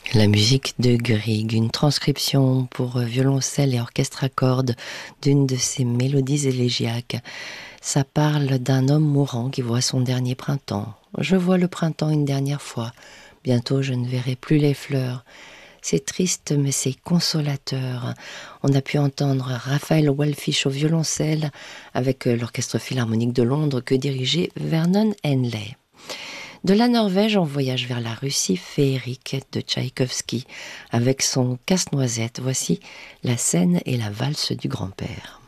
La musique de Grieg, une transcription pour violoncelle et orchestre à cordes d'une de ses mélodies élégiaques. Ça parle d'un homme mourant qui voit son dernier printemps. Je vois le printemps une dernière fois. Bientôt je ne verrai plus les fleurs. C'est triste mais c'est consolateur. On a pu entendre Raphaël Wellfish au violoncelle avec l'Orchestre Philharmonique de Londres que dirigeait Vernon Henley. De la Norvège, on voyage vers la Russie féerique de Tchaïkovski avec son Casse-Noisette. Voici la scène et la valse du grand-père.